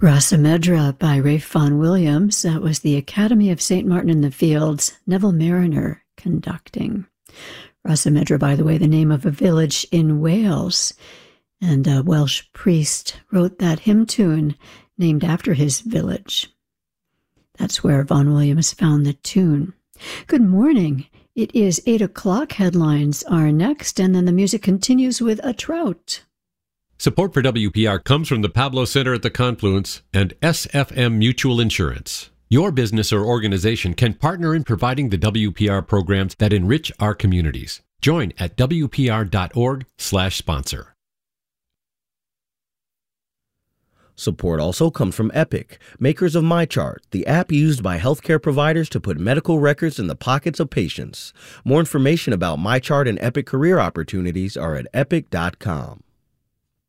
Rasamedra by Ralph Vaughan Williams. That was the Academy of St. Martin in the Fields, Neville Marriner conducting. Rasamedra, by the way, the name of a village in Wales. And a Welsh priest wrote that hymn tune named after his village. That's where Vaughan Williams found the tune. Good morning. It is 8 o'clock. Headlines are next, and then the music continues with A Trout. Support for WPR comes from the Pablo Center at the Confluence and SFM Mutual Insurance. Your business or organization can partner in providing the WPR programs that enrich our communities. Join at WPR.org/sponsor. Support also comes from Epic, makers of MyChart, the app used by healthcare providers to put medical records in the pockets of patients. More information about MyChart and Epic career opportunities are at epic.com.